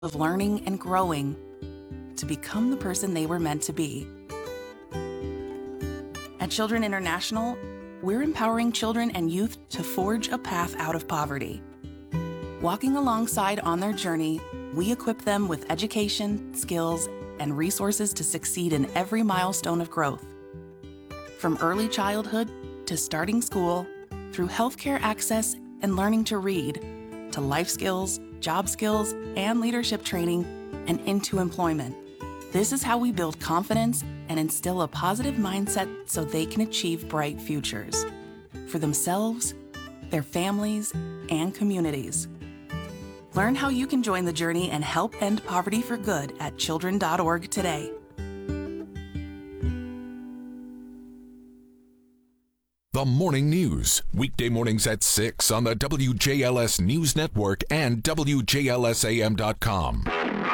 of learning and growing to become the person they were meant to be. At Children International, we're empowering children and youth to forge a path out of poverty. Walking alongside on their journey, we equip them with education, skills, and resources to succeed in every milestone of growth. From early childhood to starting school, through healthcare access and learning to read, to life skills, job skills, and leadership training, and into employment. This is how we build confidence and instill a positive mindset so they can achieve bright futures for themselves, their families, and communities. Learn how you can join the journey and help end poverty for good at children.org today. The Morning News, weekday mornings at 6 on the WJLS News Network and WJLSAM.com.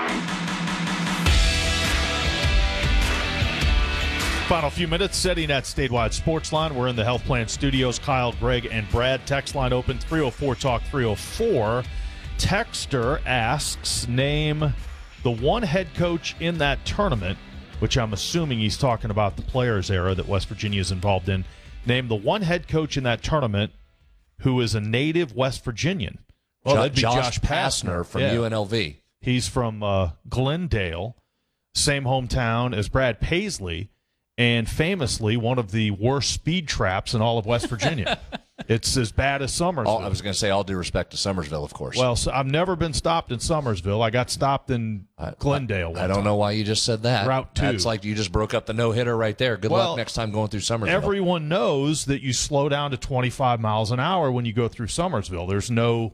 Final few minutes, setting that statewide sports line. We're in the Health Plan Studios. Kyle, Greg, and Brad. Text line open, 304-TALK 304. Texter asks, name the one head coach in that tournament, which I'm assuming he's talking about the Players era that West Virginia is involved in. Name the one head coach in that tournament who is a native West Virginian. Well, that'd be Josh Pastner from UNLV. He's from Glendale, same hometown as Brad Paisley, and famously one of the worst speed traps in all of West Virginia. It's as bad as Summersville. I was going to say all due respect to Summersville, of course. Well, so I've never been stopped in Summersville. I got stopped in Glendale. I don't know why you just said that. Route 2. That's like you just broke up the no-hitter right there. Good luck next time going through Summersville. Everyone knows that you slow down to 25 miles an hour when you go through Summersville. There's no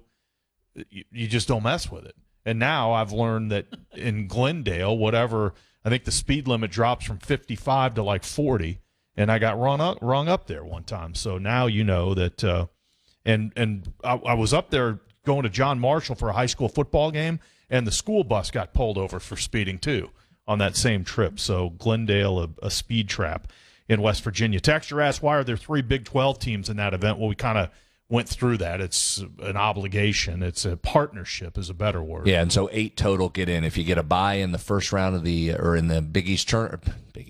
– you just don't mess with it. And now I've learned that in Glendale, whatever – I think the speed limit drops from 55 to like 40, and I got rung up there one time. So now you know that and I was up there going to John Marshall for a high school football game, and the school bus got pulled over for speeding too on that same trip. So Glendale, a speed trap in West Virginia. Texture asks, why are there 3 Big 12 teams in that event? Well, we kind of went through that. It's an obligation. It's a partnership is a better word. Yeah, and so 8 total get in. If you get a bye in the first round of or in the Big East tournament,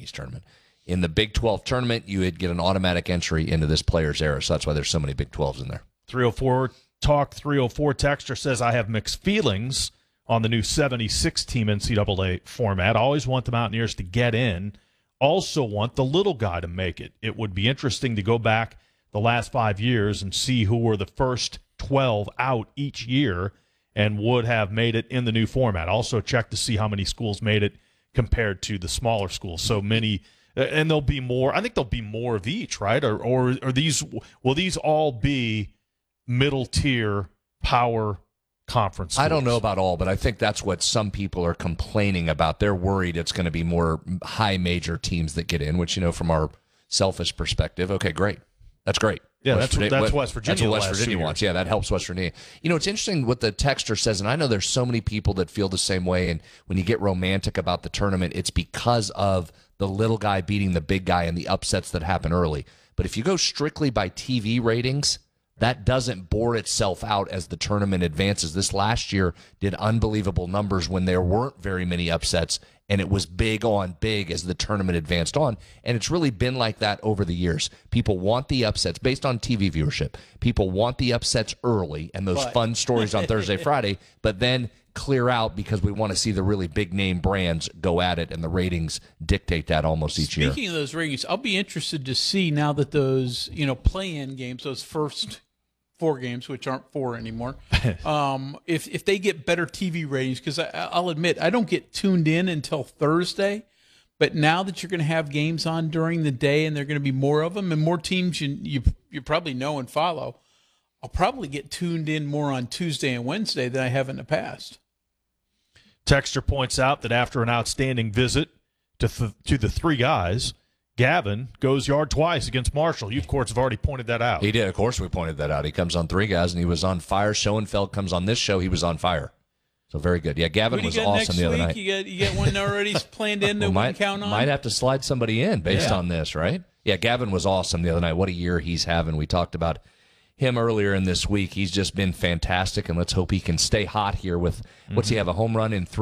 in the Big 12 tournament, you would get an automatic entry into this Players era. So that's why there's so many Big 12s in there. 304-TALK 304 texter says, I have mixed feelings on the new 76-team NCAA format. I always want the Mountaineers to get in. Also want the little guy to make it. It would be interesting to go back the last 5 years and see who were the first 12 out each year and would have made it in the new format. Also check to see how many schools made it compared to the smaller schools. So many, and there'll be more. I think there'll be more of each, right? Or will these all be middle tier power conference schools? I don't know about all, but I think that's what some people are complaining about. They're worried it's going to be more high major teams that get in, which, from our selfish perspective, okay, great. That's great. Yeah, that's West Virginia. That's what West Virginia wants. Yeah, that helps West Virginia. It's interesting what the texter says, and I know there's so many people that feel the same way, and when you get romantic about the tournament, it's because of the little guy beating the big guy and the upsets that happen early. But if you go strictly by TV ratings, that doesn't bore itself out as the tournament advances. This last year did unbelievable numbers when there weren't very many upsets, and it was big on big as the tournament advanced on. And it's really been like that over the years. People want the upsets based on TV viewership. People want the upsets early and those fun stories on Thursday, Friday, but then clear out because we want to see the really big name brands go at it, and the ratings dictate that almost each year. Speaking of those ratings, I'll be interested to see now that those, play-in games, those first 4 games, which aren't 4 anymore, if they get better TV ratings, because I'll admit I don't get tuned in until Thursday, but now that you're going to have games on during the day and there are going to be more of them and more teams you probably know and follow, I'll probably get tuned in more on Tuesday and Wednesday than I have in the past. Texter points out that after an outstanding visit to the 3 guys, Gavin goes yard twice against Marshall. You, of course, have already pointed that out. He did. Of course, we pointed that out. He comes on 3 guys, and he was on fire. Schoenfeld comes on this show. He was on fire. So very good. Yeah, Gavin was awesome the other night. You got one already planned in that we can count on? Might have to slide somebody in based on this, right? Yeah, Gavin was awesome the other night. What a year he's having. We talked about him earlier in this week. He's just been fantastic, and let's hope he can stay hot here with, what's he have, a home run in